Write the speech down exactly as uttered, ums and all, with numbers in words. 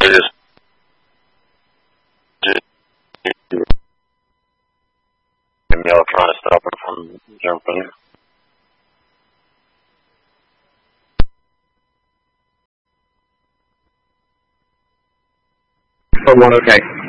just, just y'all trying to stop her from jumping. For one, okay.